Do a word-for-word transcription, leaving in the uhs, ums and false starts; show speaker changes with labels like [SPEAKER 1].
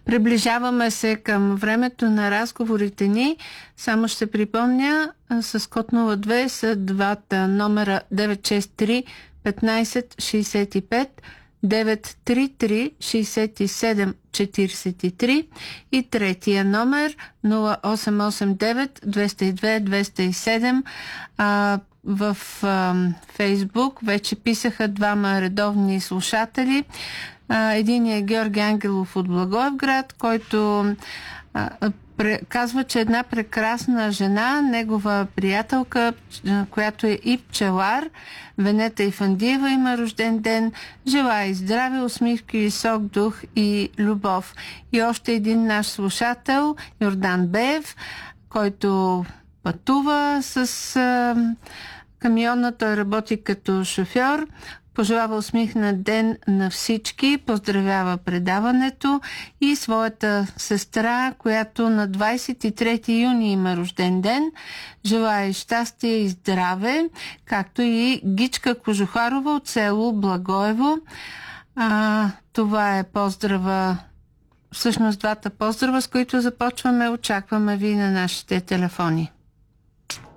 [SPEAKER 1] Приближаваме се към времето на разговорите ни. Само ще припомня, с код нула две са двата номера девет шест три петнайсет шейсет и пет, девет три три шейсет и седем четирийсет и три и третия номер нула осем осем девет двеста и две двеста и седем. А, в а, Фейсбук вече писаха двама редовни слушатели. Единият е Георги Ангелов от Благоевград, който а, пре, казва, че една прекрасна жена, негова приятелка, която е и пчелар, Венета Ифандиева, има рожден ден. Желая и здраве, усмивки, висок дух и любов. И още един наш слушател, Йордан Беев, който пътува с а, камиона, той работи като шофьор. Пожелава усмихнат ден на всички, поздравява предаването и своята сестра, която на двайсет и трети юни има рожден ден. Желая щастие и здраве, както и Гичка Кожухарова от село Благоево. А, това е поздрава, всъщност двата поздрава, с които започваме. Очакваме ви на нашите телефони.